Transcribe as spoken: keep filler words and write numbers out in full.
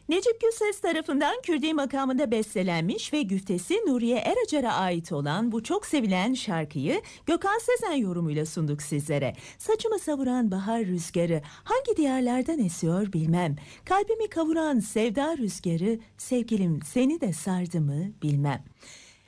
Necip Gülses tarafından Kürdi makamında bestelenmiş ve güftesi Nuriye Eracar'a ait olan bu çok sevilen şarkıyı Gökhan Sezen yorumuyla sunduk sizlere. Saçımı savuran bahar rüzgarı hangi diyarlardan esiyor bilmem. Kalbimi kavuran sevda rüzgarı sevgilim seni de sardı mı bilmem.